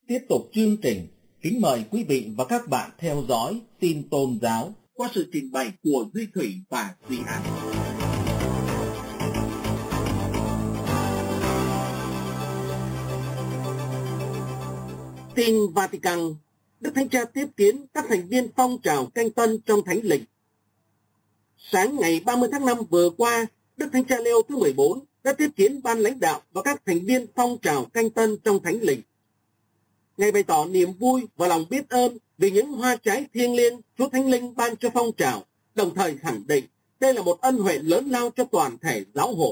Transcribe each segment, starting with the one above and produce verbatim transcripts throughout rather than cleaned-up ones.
Tiếp tục chương trình, kính mời quý vị và các bạn theo dõi tin tôn giáo qua sự trình bày của Duy Thủy và Duy An. Tin Vatican, Đức Thánh Cha tiếp kiến các thành viên phong trào canh tân trong Thánh Lình. Sáng ngày ba mươi tháng năm vừa qua, Đức Thánh Cha Leo thứ mười bốn đã tiếp kiến ban lãnh đạo và các thành viên phong trào canh tân trong Thánh Lình. Ngài bày tỏ niềm vui và lòng biết ơn vì những hoa trái thiêng liêng Chúa Thánh Linh ban cho phong trào, đồng thời khẳng định đây là một ân huệ lớn lao cho toàn thể giáo hội.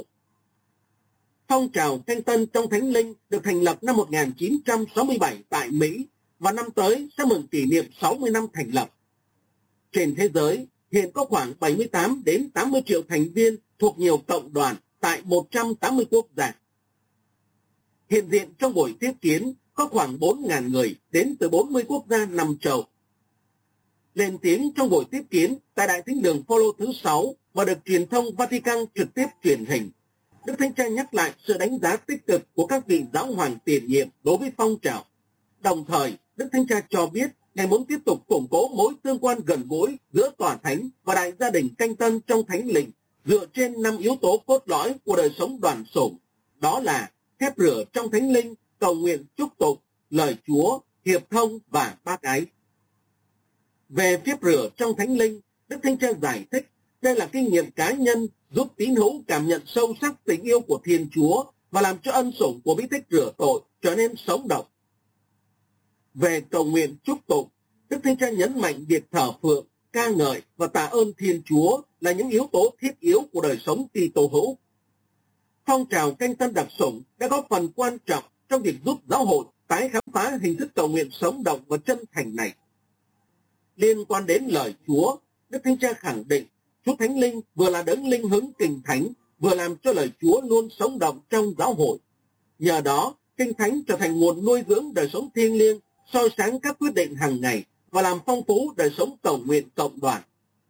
Phong trào canh tân trong Thánh Linh được thành lập năm một nghìn chín trăm sáu mươi bảy tại Mỹ và năm tới sẽ mừng kỷ niệm sáu mươi năm thành lập. Trên thế giới, hiện có khoảng bảy mươi tám đến tám mươi triệu thành viên thuộc nhiều cộng đoàn tại một trăm tám mươi quốc gia. Hiện diện trong buổi tiếp kiến có khoảng bốn nghìn người đến từ bốn mươi quốc gia nằm châu. Lên tiếng trong buổi tiếp kiến tại Đại Thính đường Phaolô thứ sáu và được truyền thông Vatican trực tiếp truyền hình, Đức Thánh Cha nhắc lại sự đánh giá tích cực của các vị giáo hoàng tiền nhiệm đối với phong trào. Đồng thời, Đức Thánh Cha cho biết Ngài muốn tiếp tục củng cố mối tương quan gần gũi giữa tòa thánh và đại gia đình canh tân trong Thánh Lình dựa trên năm yếu tố cốt lõi của đời sống đoàn sủng, đó là phép rửa trong Thánh Linh, cầu nguyện chúc tụng, lời Chúa, hiệp thông và bác ái. Về phép rửa trong Thánh Linh, Đức Thánh Cha giải thích đây là kinh nghiệm cá nhân giúp tín hữu cảm nhận sâu sắc tình yêu của Thiên Chúa và làm cho ân sủng của bí tích rửa tội trở nên sống động. Về cầu nguyện chúc tụng, Đức Thánh Cha nhấn mạnh việc thờ phượng, ca ngợi và tạ ơn Thiên Chúa là những yếu tố thiết yếu của đời sống Kitô hữu. Phong trào canh tân đặc sủng đã góp phần quan trọng trong việc giúp giáo hội tái khám phá hình thức cầu nguyện sống động và chân thành này. Liên quan đến lời Chúa, Đức Thánh Cha khẳng định Chúa Thánh Linh vừa là đấng linh hứng kinh thánh, vừa làm cho lời Chúa luôn sống động trong giáo hội. Nhờ đó, kinh thánh trở thành nguồn nuôi dưỡng đời sống thiêng liêng, soi sáng các quyết định hàng ngày và làm phong phú đời sống cầu nguyện cộng đoàn.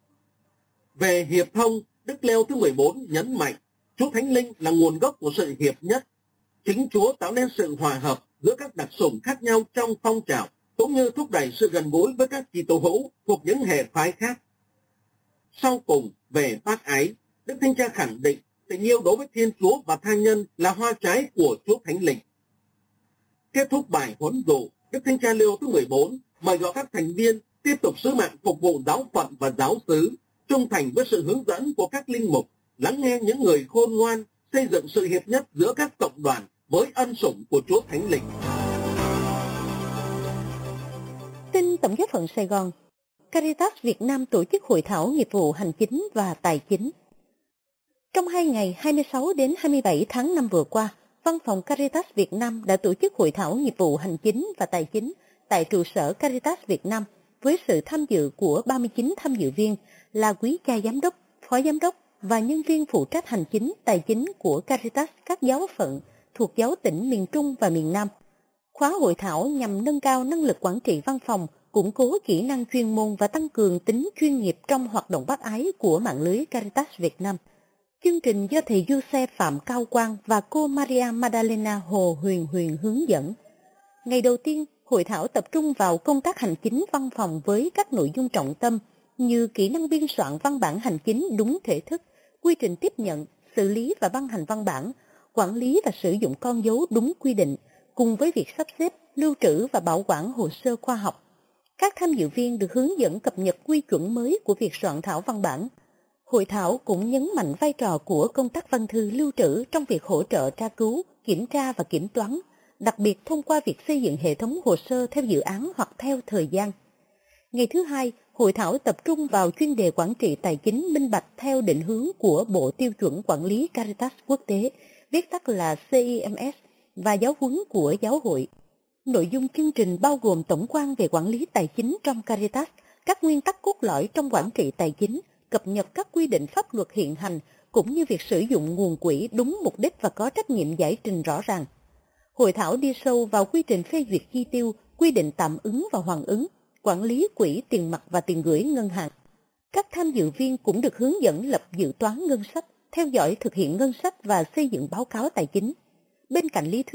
Về hiệp thông, Đức Leo thứ mười bốn nhấn mạnh Chúa Thánh Linh là nguồn gốc của sự hiệp nhất. Chính Chúa tạo nên sự hòa hợp giữa các đặc sủng khác nhau trong phong trào, cũng như thúc đẩy sự gần gũi với các Kitô hữu thuộc những hệ phái khác. Sau cùng, về bác ái, Đức Thánh Cha khẳng định tình yêu đối với Thiên Chúa và tha nhân là hoa trái của Chúa Thánh Linh. Kết thúc bài huấn dụ, Đức Thánh Cha Leo thứ mười bốn mời gọi các thành viên tiếp tục sứ mạng phục vụ giáo phận và giáo xứ, trung thành với sự hướng dẫn của các linh mục, lắng nghe những người khôn ngoan, xây dựng sự hiệp nhất giữa các cộng đoàn với ân sủng của Chúa Thánh Linh. Tin Tổng giáo phận Sài Gòn, Caritas Việt Nam tổ chức hội thảo nghiệp vụ hành chính và tài chính. Trong hai ngày hai mươi sáu đến hai mươi bảy tháng năm vừa qua, Văn phòng Caritas Việt Nam đã tổ chức hội thảo nghiệp vụ hành chính và tài chính tại trụ sở Caritas Việt Nam với sự tham dự của ba mươi chín tham dự viên là quý cha giám đốc, phó giám đốc và nhân viên phụ trách hành chính tài chính của Caritas các giáo phận thuộc giáo tỉnh miền Trung và miền Nam. Khóa hội thảo nhằm nâng cao năng lực quản trị văn phòng, củng cố kỹ năng chuyên môn và tăng cường tính chuyên nghiệp trong hoạt động bác ái của mạng lưới Caritas Việt Nam. Chương trình do thầy Giuse Phạm Cao Quang và cô Maria Madalena Hồ Huyền Huyền hướng dẫn. Ngày đầu tiên, hội thảo tập trung vào công tác hành chính văn phòng với các nội dung trọng tâm như kỹ năng biên soạn văn bản hành chính đúng thể thức, quy trình tiếp nhận, xử lý và ban hành văn bản, quản lý và sử dụng con dấu đúng quy định, cùng với việc sắp xếp, lưu trữ và bảo quản hồ sơ khoa học. Các tham dự viên được hướng dẫn cập nhật quy chuẩn mới của việc soạn thảo văn bản. Hội thảo cũng nhấn mạnh vai trò của công tác văn thư lưu trữ trong việc hỗ trợ tra cứu, kiểm tra và kiểm toán, đặc biệt thông qua việc xây dựng hệ thống hồ sơ theo dự án hoặc theo thời gian. Ngày thứ hai, hội thảo tập trung vào chuyên đề quản trị tài chính minh bạch theo định hướng của Bộ Tiêu chuẩn Quản lý Caritas Quốc tế, viết tắt là C I M S, và giáo huấn của giáo hội. Nội dung chương trình bao gồm tổng quan về quản lý tài chính trong Caritas, các nguyên tắc cốt lõi trong quản trị tài chính, cập nhật các quy định pháp luật hiện hành, cũng như việc sử dụng nguồn quỹ đúng mục đích và có trách nhiệm giải trình rõ ràng. Hội thảo đi sâu vào quy trình phê duyệt chi tiêu, quy định tạm ứng và hoàn ứng, quản lý quỹ tiền mặt và tiền gửi ngân hàng. Các tham dự viên cũng được hướng dẫn lập dự toán ngân sách, theo dõi thực hiện ngân sách và xây dựng báo cáo tài chính. Bên cạnh lý thuyết,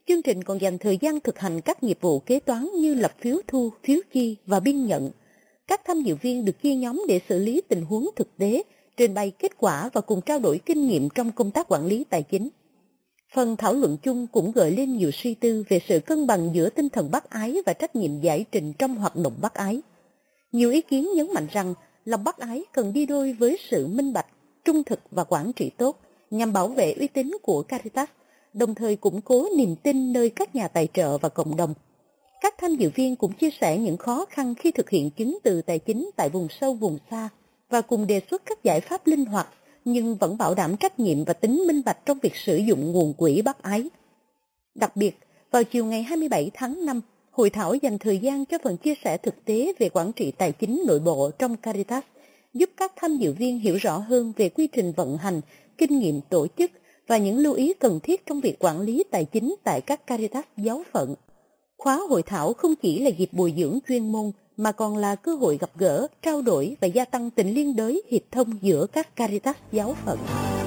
Chương trình còn dành thời gian thực hành các nghiệp vụ kế toán như lập phiếu thu, phiếu chi và biên nhận. Các tham dự viên được chia nhóm để xử lý tình huống thực tế, trình bày kết quả và cùng trao đổi kinh nghiệm trong công tác quản lý tài chính. Phần thảo luận chung cũng gợi lên nhiều suy tư về sự cân bằng giữa tinh thần bác ái và trách nhiệm giải trình trong hoạt động bác ái. Nhiều ý kiến nhấn mạnh rằng lòng bác ái cần đi đôi với sự minh bạch, trung thực và quản trị tốt nhằm bảo vệ uy tín của Caritas, đồng thời củng cố niềm tin nơi các nhà tài trợ và cộng đồng. Các tham dự viên cũng chia sẻ những khó khăn khi thực hiện chứng từ tài chính tại vùng sâu vùng xa và cùng đề xuất các giải pháp linh hoạt nhưng vẫn bảo đảm trách nhiệm và tính minh bạch trong việc sử dụng nguồn quỹ bác ái. Đặc biệt, vào chiều ngày hai mươi bảy tháng năm, hội thảo dành thời gian cho phần chia sẻ thực tế về quản trị tài chính nội bộ trong Caritas, giúp các tham dự viên hiểu rõ hơn về quy trình vận hành, kinh nghiệm tổ chức và những lưu ý cần thiết trong việc quản lý tài chính tại các Caritas giáo phận. Khóa hội thảo không chỉ là dịp bồi dưỡng chuyên môn mà còn là cơ hội gặp gỡ, trao đổi và gia tăng tình liên đới hiệp thông giữa các Caritas giáo phận.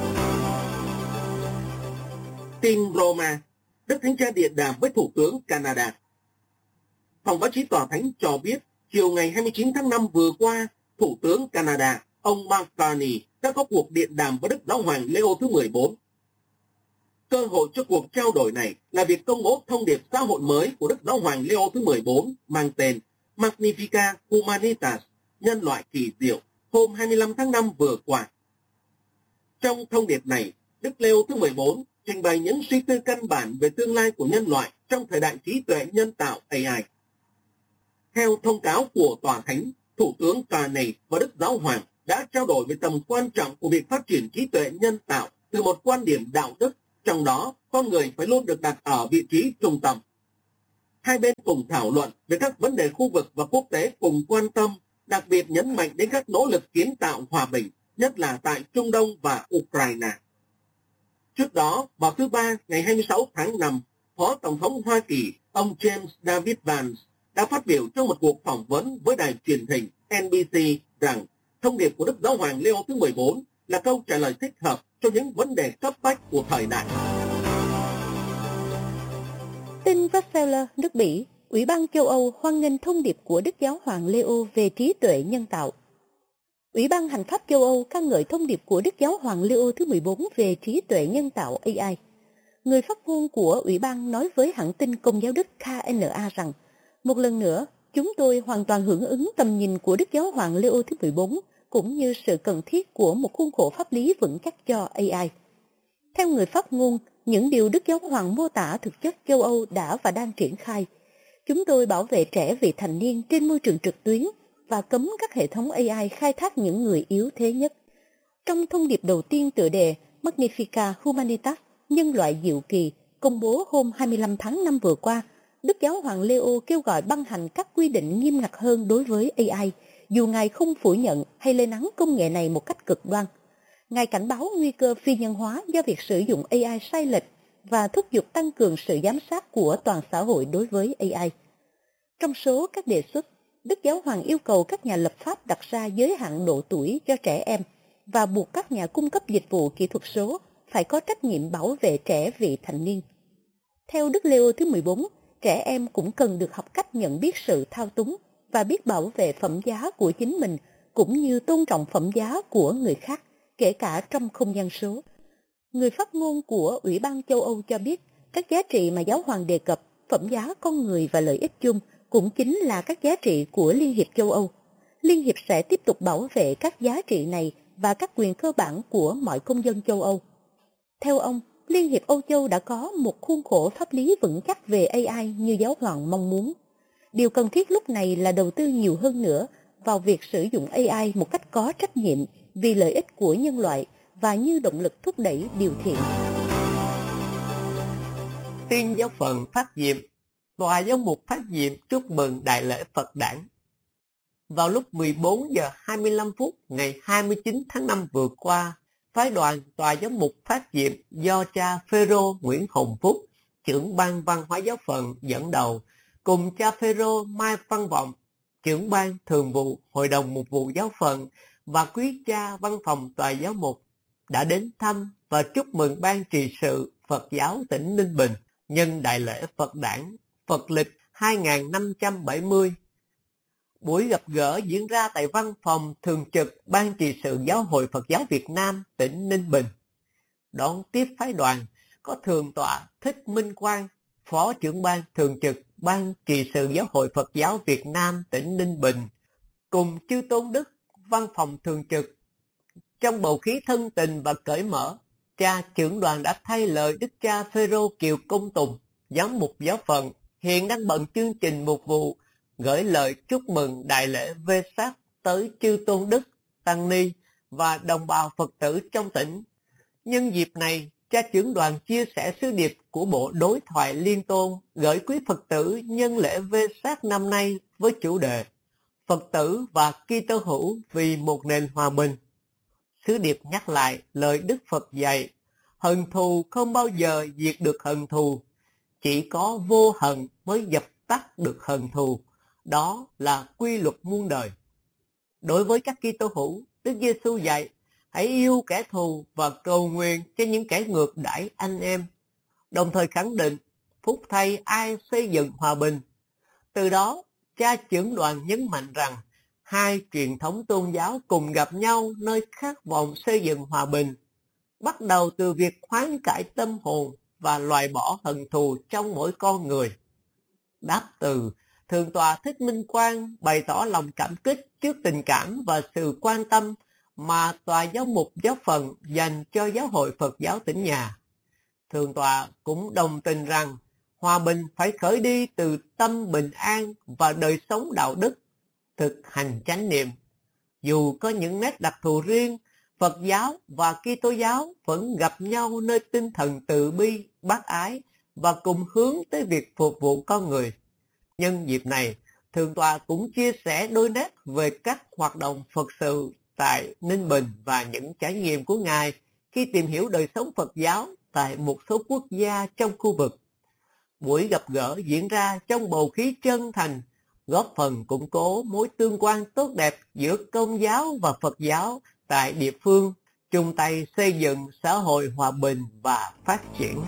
Tin Roma, Đức Thánh Cha điện đàm với Thủ tướng Canada. Phòng báo chí Tòa Thánh cho biết, chiều ngày hai mươi chín tháng năm vừa qua, Thủ tướng Canada, ông Mark Carney đã có cuộc điện đàm với Đức Giáo hoàng Leo thứ mười bốn. Cơ hội cho cuộc trao đổi này là việc công bố thông điệp xã hội mới của Đức Giáo hoàng Leo thứ mười bốn mang tên Magnificat Humanitas, nhân loại kỳ diệu, hôm hai mươi lăm tháng năm vừa qua. Trong thông điệp này, Đức Leo thứ mười bốn trình bày những suy tư căn bản về tương lai của nhân loại trong thời đại trí tuệ nhân tạo A I. Theo thông cáo của Tòa Thánh, Thủ tướng Carney và Đức Giáo hoàng đã trao đổi về tầm quan trọng của việc phát triển trí tuệ nhân tạo từ một quan điểm đạo đức, trong đó con người phải luôn được đặt ở vị trí trung tâm. Hai bên cùng thảo luận về các vấn đề khu vực và quốc tế cùng quan tâm, đặc biệt nhấn mạnh đến các nỗ lực kiến tạo hòa bình, nhất là tại Trung Đông và Ukraine. Trước đó, vào thứ Ba ngày hai mươi sáu tháng năm, Phó Tổng thống Hoa Kỳ, ông James David Vance đã phát biểu trong một cuộc phỏng vấn với đài truyền hình N B C rằng thông điệp của Đức Giáo hoàng Leo thứ mười bốn là câu trả lời thích hợp cho những vấn đề cấp bách của thời đại. Tin Bruxelles, nước Bỉ, Ủy ban châu Âu hoan nghênh thông điệp của Đức Giáo hoàng Leo về trí tuệ nhân tạo. Ủy ban Hành pháp châu Âu ca ngợi thông điệp của Đức Giáo hoàng Leo thứ mười bốn về trí tuệ nhân tạo A I. Người phát ngôn của Ủy ban nói với hãng tin Công giáo Đức K N A rằng, một lần nữa, chúng tôi hoàn toàn hưởng ứng tầm nhìn của Đức Giáo hoàng Leo thứ mười bốn, cũng như sự cần thiết của một khuôn khổ pháp lý vững chắc cho A I. Theo người phát ngôn, những điều Đức Giáo hoàng mô tả thực chất châu Âu đã và đang triển khai. Chúng tôi bảo vệ trẻ vị thành niên trên môi trường trực tuyến và cấm các hệ thống A I khai thác những người yếu thế nhất. Trong thông điệp đầu tiên tựa đề Magnificat Humanitas, nhân loại diệu kỳ, công bố hôm hai mươi lăm tháng năm vừa qua, Đức Giáo hoàng Leo kêu gọi ban hành các quy định nghiêm ngặt hơn đối với A I, dù Ngài không phủ nhận hay lên án công nghệ này một cách cực đoan. Ngài cảnh báo nguy cơ phi nhân hóa do việc sử dụng A I sai lệch và thúc giục tăng cường sự giám sát của toàn xã hội đối với A I. Trong số các đề xuất, Đức Giáo hoàng yêu cầu các nhà lập pháp đặt ra giới hạn độ tuổi cho trẻ em và buộc các nhà cung cấp dịch vụ kỹ thuật số phải có trách nhiệm bảo vệ trẻ vị thành niên. Theo Đức Leo thứ mười bốn, trẻ em cũng cần được học cách nhận biết sự thao túng và biết bảo vệ phẩm giá của chính mình, cũng như tôn trọng phẩm giá của người khác, kể cả trong không gian số. Người phát ngôn của Ủy ban châu Âu cho biết, các giá trị mà giáo hoàng đề cập, phẩm giá con người và lợi ích chung, cũng chính là các giá trị của Liên hiệp châu Âu. Liên hiệp sẽ tiếp tục bảo vệ các giá trị này và các quyền cơ bản của mọi công dân châu Âu. Theo ông, Liên hiệp Âu Châu đã có một khuôn khổ pháp lý vững chắc về A I như giáo hoàng mong muốn. Điều cần thiết lúc này là đầu tư nhiều hơn nữa vào việc sử dụng A I một cách có trách nhiệm vì lợi ích của nhân loại và như động lực thúc đẩy điều thiện. Tin giáo phận Phát Diệm, Tòa Giám mục Phát Diệm chúc mừng Đại lễ Phật Đản. Vào lúc mười bốn giờ hai mươi lăm phút ngày hai mươi chín tháng năm vừa qua, phái đoàn Tòa Giám mục Phát Diệm do cha Phêrô Nguyễn Hồng Phúc, trưởng ban văn hóa giáo phận dẫn đầu, cùng cha Phêrô Mai Văn Vọng, trưởng ban thường vụ Hội đồng Mục vụ giáo phận và quý cha văn phòng Tòa Giám mục đã đến thăm và chúc mừng ban trị sự Phật giáo tỉnh Ninh Bình nhân đại lễ Phật đản Phật lịch hai nghìn năm trăm bảy mươi. Buổi gặp gỡ diễn ra tại văn phòng thường trực Ban trị sự Giáo hội Phật giáo Việt Nam tỉnh Ninh Bình. Đón tiếp phái đoàn có Thượng tọa Thích Minh Quang, Phó trưởng ban thường trực Ban trị sự Giáo hội Phật giáo Việt Nam tỉnh Ninh Bình, cùng chư tôn đức văn phòng thường trực. Trong bầu khí thân tình và cởi mở, cha trưởng đoàn đã thay lời Đức cha Phêrô Kiều Công Tùng, giám mục giáo phận, hiện đang bận chương trình mục vụ, gửi lời chúc mừng đại lễ Vê-sác tới chư tôn đức, tăng ni và đồng bào Phật tử trong tỉnh. Nhân dịp này, cha trưởng đoàn chia sẻ sứ điệp của Bộ Đối thoại Liên tôn gửi quý Phật tử nhân lễ Vê-sác năm nay với chủ đề Phật tử và Kitô hữu vì một nền hòa bình. Sứ điệp nhắc lại lời Đức Phật dạy, hận thù không bao giờ diệt được hận thù, chỉ có vô hận mới dập tắt được hận thù. Đó là quy luật muôn đời. Đối với các Kitô hữu, Đức Giêsu dạy, hãy yêu kẻ thù và cầu nguyện cho những kẻ ngược đãi anh em, đồng thời khẳng định phúc thay ai xây dựng hòa bình. Từ đó, cha trưởng đoàn nhấn mạnh rằng hai truyền thống tôn giáo cùng gặp nhau nơi khát vọng xây dựng hòa bình, bắt đầu từ việc hoán cải tâm hồn và loại bỏ hận thù trong mỗi con người. Đáp từ, Thượng tọa Thích Minh Quang bày tỏ lòng cảm kích trước tình cảm và sự quan tâm mà tòa giáo mục giáo phận dành cho Giáo hội Phật giáo tỉnh nhà. Thượng tọa cũng đồng tình rằng hòa bình phải khởi đi từ tâm bình an và đời sống đạo đức, thực hành chánh niệm. Dù có những nét đặc thù riêng, Phật giáo và Kitô giáo vẫn gặp nhau nơi tinh thần từ bi, bác ái và cùng hướng tới việc phục vụ con người. Nhân dịp này, Thượng tọa cũng chia sẻ đôi nét về các hoạt động Phật sự tại Ninh Bình và những trải nghiệm của Ngài khi tìm hiểu đời sống Phật giáo tại một số quốc gia trong khu vực. Buổi gặp gỡ diễn ra trong bầu khí chân thành, góp phần củng cố mối tương quan tốt đẹp giữa Công giáo và Phật giáo tại địa phương, chung tay xây dựng xã hội hòa bình và phát triển.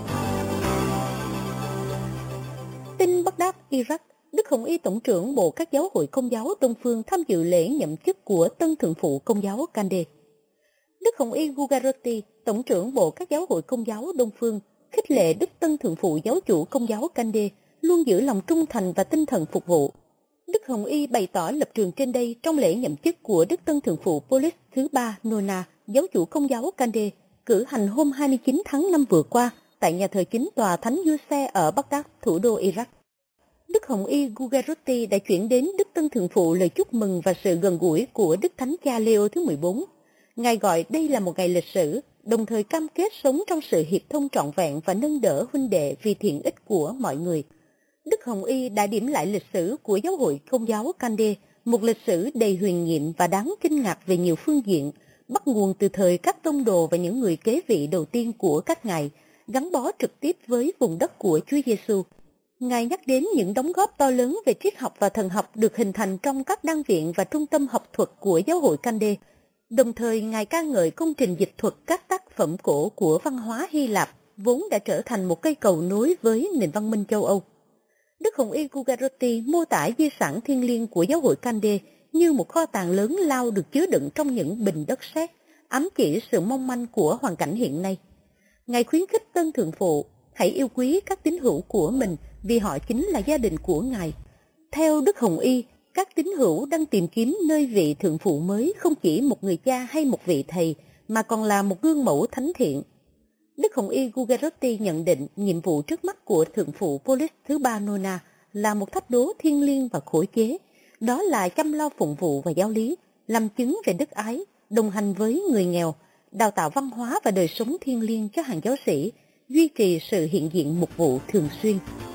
Tin Baghdad, Iraq, Đức Hồng Y Tổng trưởng Bộ các giáo hội Công giáo Đông phương tham dự lễ nhậm chức của tân thượng phụ Công giáo Kande. Đức Hồng Y Gugarotti, Tổng trưởng Bộ các giáo hội Công giáo Đông phương, khích lệ Đức Tân Thượng phụ Giáo chủ Công giáo Kande luôn giữ lòng trung thành và tinh thần phục vụ. Đức Hồng Y bày tỏ lập trường trên đây trong lễ nhậm chức của Đức Tân Thượng phụ Polis thứ ba Nona, Giáo chủ Công giáo Kande, cử hành hôm hai mươi chín tháng năm vừa qua tại nhà thờ chính tòa Thánh Giuse ở Baghdad, thủ đô Iraq. Đức Hồng Y Gugarotti đã chuyển đến Đức Tân Thượng phụ lời chúc mừng và sự gần gũi của Đức Thánh Cha Leo thứ mười bốn. Ngài gọi đây là một ngày lịch sử, đồng thời cam kết sống trong sự hiệp thông trọn vẹn và nâng đỡ huynh đệ vì thiện ích của mọi người. Đức Hồng Y đã điểm lại lịch sử của Giáo hội Công giáo Kande, một lịch sử đầy huyền nhiệm và đáng kinh ngạc về nhiều phương diện, bắt nguồn từ thời các tông đồ và những người kế vị đầu tiên của các ngài, gắn bó trực tiếp với vùng đất của Chúa Giêsu. Ngài nhắc đến những đóng góp to lớn về triết học và thần học được hình thành trong các đan viện và trung tâm học thuật của Giáo hội Kande. Đồng thời, Ngài ca ngợi công trình dịch thuật các tác phẩm cổ của văn hóa Hy Lạp, vốn đã trở thành một cây cầu nối với nền văn minh châu Âu. Đức Hồng Y Gugarotti mô tả di sản thiêng liêng của Giáo hội Kande như một kho tàng lớn lao được chứa đựng trong những bình đất sét, ám chỉ sự mong manh của hoàn cảnh hiện nay. Ngài khuyến khích tân thượng phụ hãy yêu quý các tín hữu của mình vì họ chính là gia đình của Ngài. Theo Đức Hồng Y, các tín hữu đang tìm kiếm nơi vị thượng phụ mới không chỉ một người cha hay một vị thầy, mà còn là một gương mẫu thánh thiện. Đức Hồng Y Gugarotti nhận định nhiệm vụ trước mắt của thượng phụ Polis thứ ba Nona là một thách đố thiêng liêng và khổ chế, đó là chăm lo phụng vụ và giáo lý, làm chứng về đức ái, đồng hành với người nghèo, đào tạo văn hóa và đời sống thiêng liêng cho hàng giáo sĩ, duy trì sự hiện diện mục vụ thường xuyên.